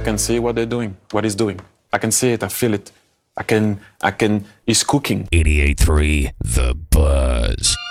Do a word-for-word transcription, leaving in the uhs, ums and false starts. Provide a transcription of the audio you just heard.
can see what they're doing, what he's doing. I can see it, I feel it. I can, I can, he's cooking. eighty-eight point three The Buzz.